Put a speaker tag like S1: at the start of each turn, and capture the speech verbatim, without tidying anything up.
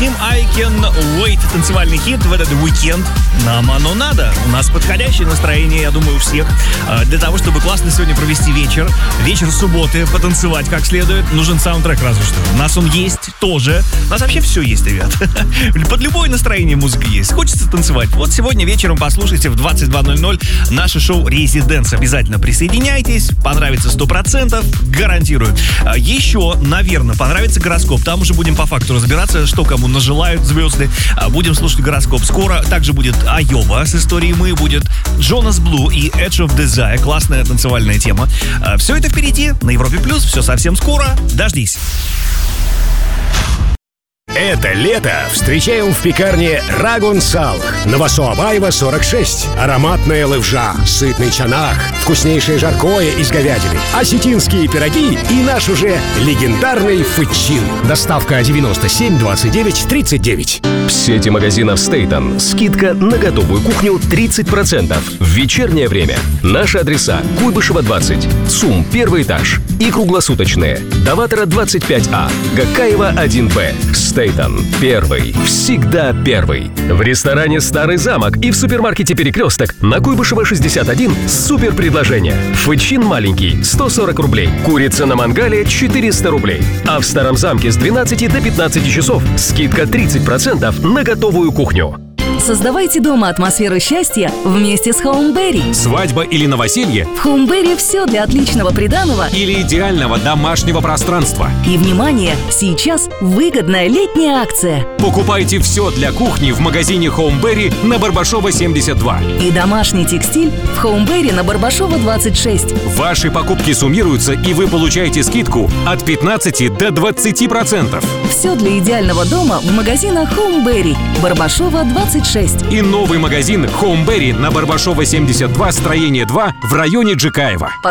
S1: ним I Can Wait, танцевальный хит в этот уикенд. Нам оно надо. У нас подходящее настроение, я думаю, у всех. Для того, чтобы классно сегодня провести вечер, вечер субботы, потанцевать как следует, нужен саундтрек разве что. У нас он есть тоже. У нас вообще все есть, ребят. Под любое настроение музыка есть. Хочется танцевать. Вот сегодня вечером послушайте в двадцать два ноль ноль наше шоу «Резиденс». Обязательно присоединяйтесь. Понравится сто процентов. Гарантирую. Еще, наверное, понравится гороскоп. Там уже будем по факту разбираться, что кому нажелают звезды. Будем слушать гороскоп скоро. Также будет Айова с историей «Мы». Будет Джонас Блу и Edge of Desire. Классная танцевальная тема. Все это впереди на Европе Плюс. Все совсем скоро. Дождись.
S2: Это лето встречаем в пекарне Рагун Салх на Васо-Абаева, сорок шесть. Ароматная левжа, сытный чанах, вкуснейшее жаркое из говядины, осетинские пироги и наш уже легендарный фычин. Доставка девяносто семь двадцать девять тридцать девять.
S3: В сети магазинов Стейтон скидка на готовую кухню тридцать процентов. В вечернее время. Наши адреса: Куйбышева двадцать, ЦУМ первый этаж и круглосуточные. Даватора двадцать пять А, Гакаева один Б. Стейтон. Первый. Всегда первый. В ресторане «Старый замок» и в супермаркете «Перекресток» на Куйбышева шестьдесят один супер предложение. Фычин маленький сто сорок рублей. Курица на мангале четыреста рублей. А в Старом замке с двенадцати до пятнадцати часов скидка тридцать процентов на готовую кухню.
S4: Создавайте дома атмосферу счастья вместе с Хоумберри.
S5: Свадьба или новоселье?
S4: В Хоумберри все для отличного приданого
S5: или идеального домашнего пространства.
S4: И, внимание, сейчас выгодная летняя акция.
S5: Покупайте все для кухни в магазине Хоумберри на Барбашова семьдесят два.
S4: И домашний текстиль в Хоумберри на Барбашова двадцать шесть.
S5: Ваши покупки суммируются, и вы получаете скидку от пятнадцати до двадцати процентов.
S4: Все для идеального дома в магазинах Хоумберри, Барбашова двадцать шесть.
S5: И новый магазин Хоумберри на Барбашова семьдесят два, строение два в районе Джикаева.